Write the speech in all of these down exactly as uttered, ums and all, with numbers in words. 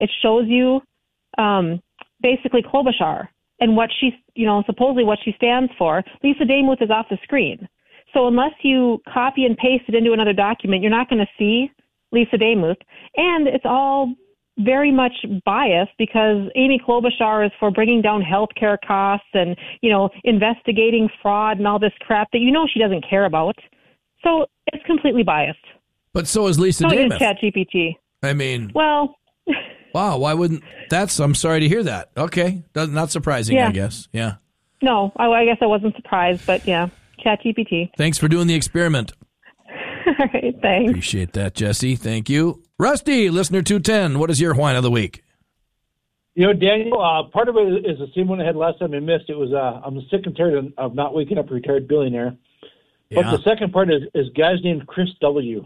It shows you um, basically Klobuchar and what she, you know, supposedly what she stands for. Lisa Demuth is off the screen. So unless you copy and paste it into another document, you're not going to see Lisa Demuth. And it's all very much biased because Amy Klobuchar is for bringing down healthcare costs and, you know, investigating fraud and all this crap that you know she doesn't care about. So it's completely biased. But so is Lisa so Demuth. So is ChatGPT. I mean, well, wow, why wouldn't that's? I'm sorry to hear that. Okay, not surprising, yeah. I guess. Yeah. No, I, I guess I wasn't surprised, but yeah, ChatGPT. Thanks for doing the experiment. All right, thanks. Appreciate that, Jesse. Thank you. Rusty, listener two ten, what is your whine of the week? You know, Daniel, uh, part of it is the same one I had last time I missed. It was, uh, I'm sick and tired of, of not waking up a retired billionaire. But Yeah. the second part is, is guys named Chris W.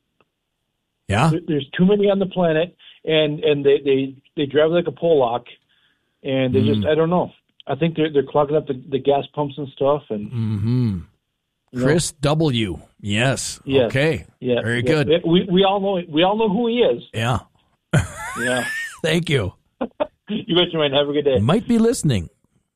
Yeah? There, there's too many on the planet, and, and they, they, they drive like a Pollock, and they mm. just, I don't know. I think they're, they're clogging up the, the gas pumps and stuff. And mm-hmm. Chris know. W. Yes. yes. Okay. Yeah. Very yeah. good. We we all know we all know who he is. Yeah. Yeah. Thank you. You bet you might. Have a good day. Might be listening.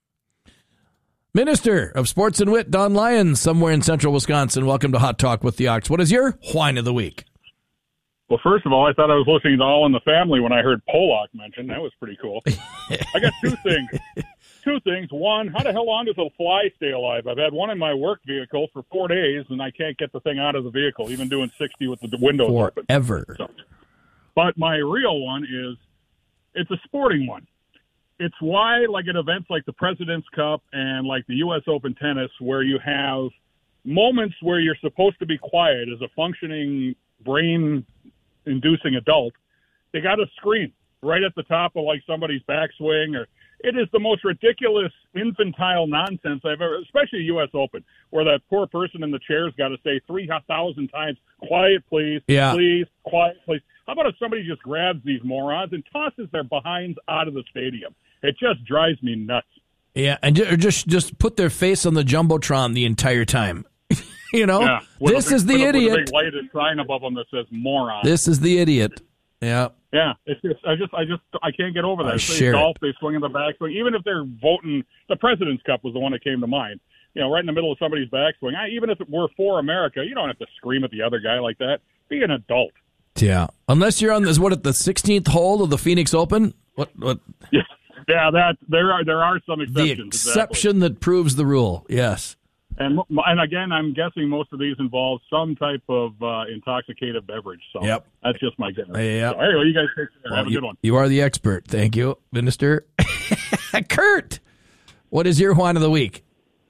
Minister of Sports and Wit, Don Lyons, somewhere in central Wisconsin. Welcome to Hot Talk with the Ox. What is your whine of the week? Well, first of all, I thought I was listening to All in the Family when I heard Pollock mentioned. That was pretty cool. I got two things. Two things. One, how the hell long does a fly stay alive? I've had one in my work vehicle for four days, and I can't get the thing out of the vehicle, even doing sixty with the windows open. Forever. So, but my real one is, it's a sporting one. It's why, like at events like the President's Cup and like the U S Open tennis, where you have moments where you're supposed to be quiet as a functioning, brain-inducing adult, they got a screen right at the top of like somebody's backswing, or it is the most ridiculous, infantile nonsense I've ever, especially U S Open, where that poor person in the chair's got to say three thousand times, quiet, please, yeah. please, quiet, please. How about if somebody just grabs these morons and tosses their behinds out of the stadium? It just drives me nuts. Yeah, and just just put their face on the Jumbotron the entire time. You know, yeah, this big, is the with idiot. A, with a big lighted sign above them that says moron. This is the idiot. Yeah. Yeah, it's just, I just, I just, I can't get over that. They golf, they swing in the backswing. Even if they're voting, the President's Cup was the one that came to mind. You know, right in the middle of somebody's backswing. I, even if it were for America, you don't have to scream at the other guy like that. Be an adult. Yeah, unless you're on this, what, at the sixteenth hole of the Phoenix Open? What? What? Yeah, yeah. That there are there are some exceptions. The exception exactly. that proves the rule. Yes. And and again, I'm guessing most of these involve some type of uh, intoxicated beverage. So yep. that's just my guess. Yep. So anyway, you guys take care. Well, Have a you, good one. You are the expert. Thank you, Minister. Kurt, what is your whine of the week?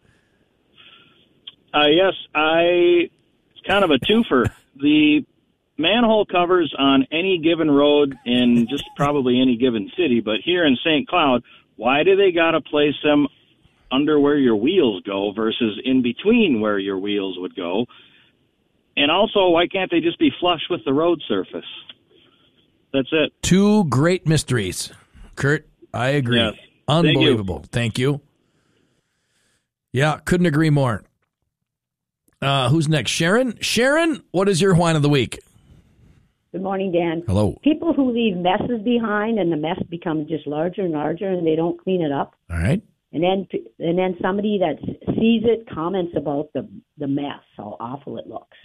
Uh, yes, I. It's kind of a twofer. The manhole covers on any given road in just probably any given city, but here in Saint Cloud, why do they got to place them under where your wheels go versus in between where your wheels would go? And also, why can't they just be flush with the road surface? That's it. Two great mysteries. Kurt, I agree. Yes. Unbelievable. Thank you. Thank you. Yeah, couldn't agree more. Uh, who's next? Sharon? Sharon, what is your whine of the week? Good morning, Dan. Hello. People who leave messes behind and the mess becomes just larger and larger and they don't clean it up. All right. And then and then somebody that sees it comments about the, the mess, how awful it looks.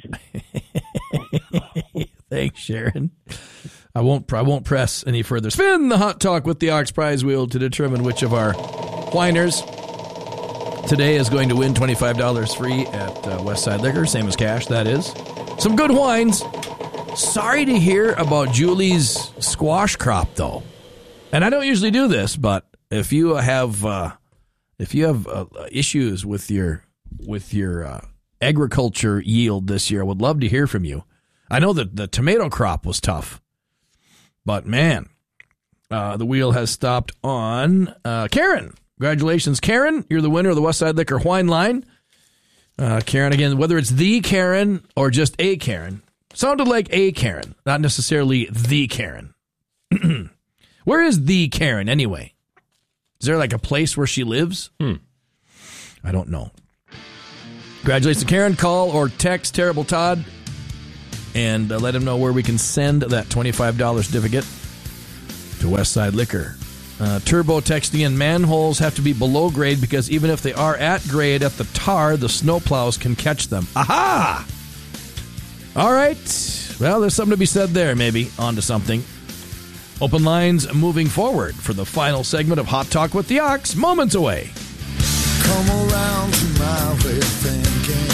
Thanks, Sharon. I won't I won't press any further. Spin the Hot Talk with the Ox Prize Wheel to determine which of our whiners today is going to win twenty-five dollars free at uh, Westside Liquor, same as cash, that is. Some good wines. Sorry to hear about Julie's squash crop, though. And I don't usually do this, but if you have uh, if you have uh, issues with your with your uh, agriculture yield this year, I would love to hear from you. I know that the tomato crop was tough, but man, uh, the wheel has stopped on uh, Karen. Congratulations, Karen. You're the winner of the Westside Liquor Wine Line. Uh, Karen, again, whether it's the Karen or just a Karen, sounded like a Karen, not necessarily the Karen. Where is the Karen anyway? Is there like a place where she lives? Hmm. I don't know. Congratulations, Karen. Call or text Terrible Todd and uh, let him know where we can send that twenty-five dollars certificate to to Westside Liquor. Uh, turbo texting in, manholes have to be below grade because even if they are at grade at the tar, the snowplows can catch them. Aha! All right. Well, there's something to be said there, maybe. On to something. Open lines moving forward for the final segment of Hot Talk with the Ox, moments away. Come around to my way of thinking.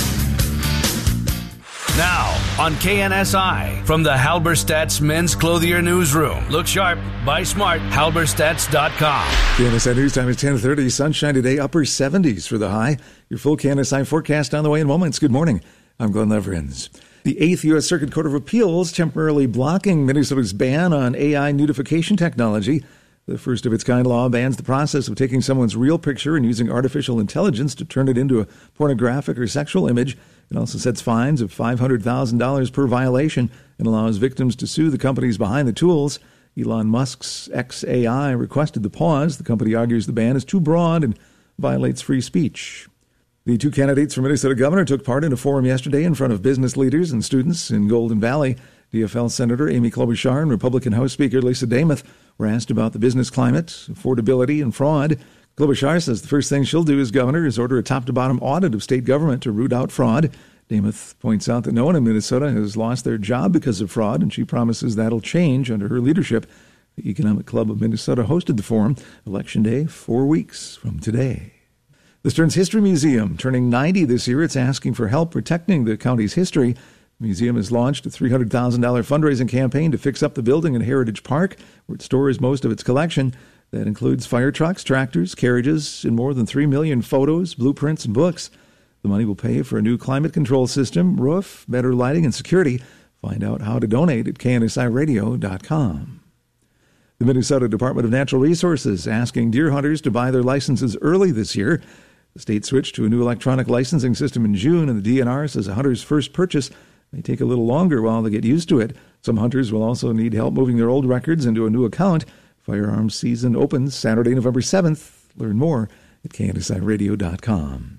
Now, on K N S I, from the Halberstadt's Men's Clothier Newsroom. Look sharp, buy smart, halberstadts dot com. K N S I News Time is ten thirty. Sunshine today, upper seventies for the high. Your full K N S I forecast on the way in moments. Good morning. I'm Glenn Leverins. The eighth U S. Circuit Court of Appeals temporarily blocking Minnesota's ban on A I nudification technology. The first of its kind law bans the process of taking someone's real picture and using artificial intelligence to turn it into a pornographic or sexual image. It also sets fines of five hundred thousand dollars per violation and allows victims to sue the companies behind the tools. Elon Musk's X A I requested the pause. The company argues the ban is too broad and violates free speech. The two candidates for Minnesota governor took part in a forum yesterday in front of business leaders and students in Golden Valley. D F L Senator Amy Klobuchar and Republican House Speaker Lisa Demuth were asked about the business climate, affordability, and fraud. Klobuchar says the first thing she'll do as governor is order a top-to-bottom audit of state government to root out fraud. Demuth points out that no one in Minnesota has lost their job because of fraud, and she promises that'll change under her leadership. The Economic Club of Minnesota hosted the forum. Election Day, four weeks from today. The Stearns History Museum, turning ninety this year, it's asking for help protecting the county's history. The museum has launched a three hundred thousand dollars fundraising campaign to fix up the building in Heritage Park, where it stores most of its collection. That includes fire trucks, tractors, carriages, and more than three million photos, blueprints, and books. The money will pay for a new climate control system, roof, better lighting, and security. Find out how to donate at K N S I radio dot com. The Minnesota Department of Natural Resources asking deer hunters to buy their licenses early this year. The state switched to a new electronic licensing system in June, and the D N R says a hunter's first purchase may take a little longer while they get used to it. Some hunters will also need help moving their old records into a new account. Firearms season opens Saturday, November seventh. Learn more at K N S I radio dot com.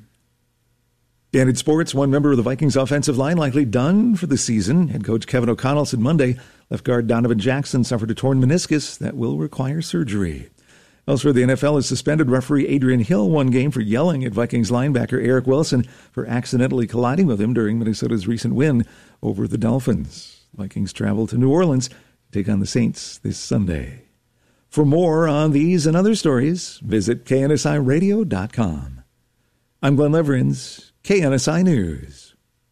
And in sports, one member of the Vikings offensive line likely done for the season. Head coach Kevin O'Connell said Monday left guard Donovan Jackson suffered a torn meniscus that will require surgery. Elsewhere, the N F L has suspended referee Adrian Hill one game for yelling at Vikings linebacker Eric Wilson for accidentally colliding with him during Minnesota's recent win over the Dolphins. Vikings travel to New Orleans to take on the Saints this Sunday. For more on these and other stories, visit K N S I radio dot com. I'm Glenn Leverins, K N S I News.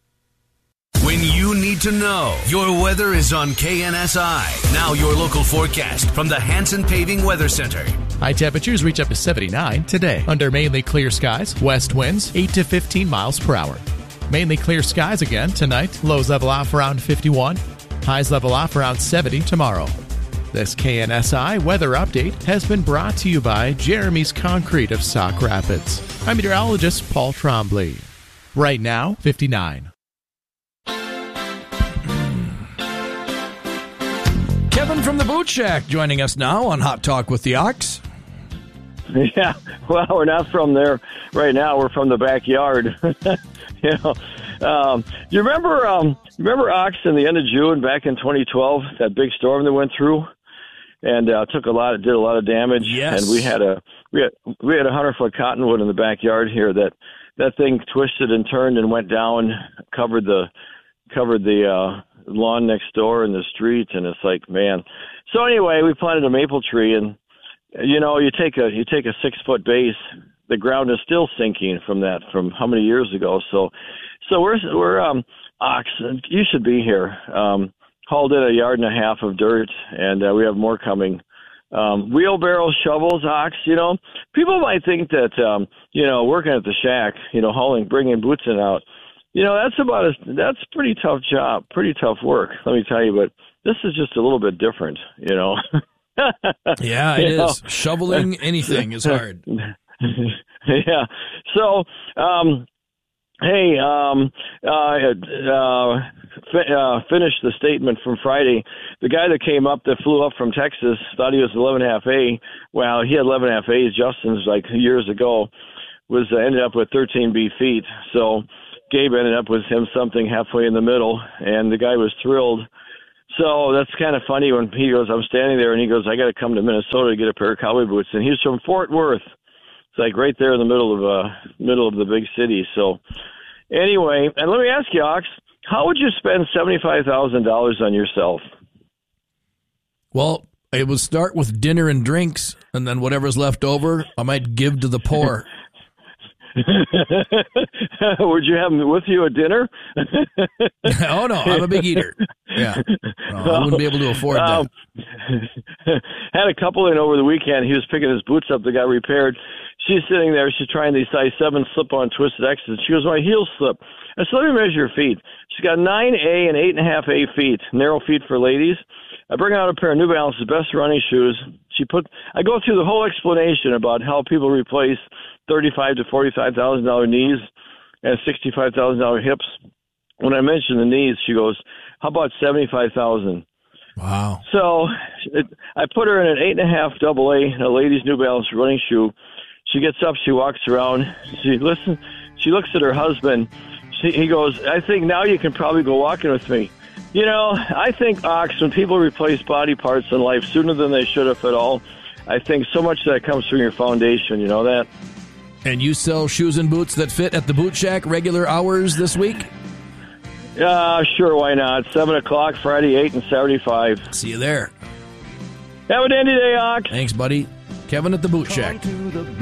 When you need to know, your weather is on K N S I. Now your local forecast from the Hanson Paving Weather Center. High temperatures reach up to seventy-nine today. Under mainly clear skies, west winds eight to fifteen miles per hour. Mainly clear skies again tonight. Lows level off around fifty-one. Highs level off around seventy tomorrow. This K N S I weather update has been brought to you by Jeremy's Concrete of Sauk Rapids. I'm meteorologist Paul Trombley. Right now, fifty-nine. Kevin from the Boot Shack joining us now on Hot Talk with the Ox. Yeah, well, we're not from there right now. We're from the backyard. you know, um, you remember, um, remember Ox in the end of June back in twenty twelve, that big storm that went through, and uh, took a lot, did a lot of damage. Yes. And we had a we had we had a hundred foot cottonwood in the backyard here that that thing twisted and turned and went down, covered the covered the. Uh, lawn next door in the street, and it's like, man. So anyway, we planted a maple tree, and you know, you take a you take a six foot base, the ground is still sinking from that from how many years ago. So, so we're we're um Ox. You should be here. Um, hauled in a yard and a half of dirt, and uh, we have more coming. Um, wheelbarrow shovels, Ox. You know, people might think that um, you know, working at the shack, you know, hauling, bringing boots in out. You know, that's about a, that's a pretty tough job, pretty tough work, let me tell you, but this is just a little bit different, you know. Yeah, it you is. Know? Shoveling anything is hard. Yeah. So, um, hey, um, uh, uh, fi- uh, finished the statement from Friday. The guy that came up, that flew up from Texas, thought he was eleven half A. Well, he had eleven half A's, Justin's, like years ago, was uh, ended up with thirteen B feet. So, Gabe ended up with him something halfway in the middle, and the guy was thrilled. So that's kind of funny when he goes, I'm standing there, and he goes, I got to come to Minnesota to get a pair of cowboy boots. And he's from Fort Worth. It's like right there in the middle of uh, middle of the big city. So anyway, and let me ask you, Ox, how would you spend seventy-five thousand dollars on yourself? Well, it would start with dinner and drinks, and then whatever's left over, I might give to the poor. Would you have him with you at dinner? Oh, no, I'm a big eater. Yeah. No, I wouldn't be able to afford that. Um, had a couple in over the weekend. He was picking his boots up that got repaired. She's sitting there. She's trying these size seven slip-on twisted X's. She goes, my heels slip. I said, let me measure your feet. She's got nine A and eight and a half A feet, narrow feet for ladies. I bring out a pair of New Balance's best running shoes. She put. I go through the whole explanation about how people replace thirty-five to forty-five thousand dollar knees and sixty-five thousand dollar hips. When I mentioned the knees, she goes, "How about seventy-five thousand?" Wow. So it, I put her in an eight and a half double A, a ladies' New Balance running shoe. She gets up, she walks around. She listen. She looks at her husband. She, he goes, "I think now you can probably go walking with me." You know, I think, Ox, when people replace body parts in life sooner than they should have at all, I think so much of that comes from your foundation. You know that? And you sell shoes and boots that fit at the Boot Shack regular hours this week? Yeah, uh, sure, why not? seven o'clock, Friday, eight and Saturday, five. See you there. Have a dandy day, Ox. Thanks, buddy. Kevin at the Boot Shack.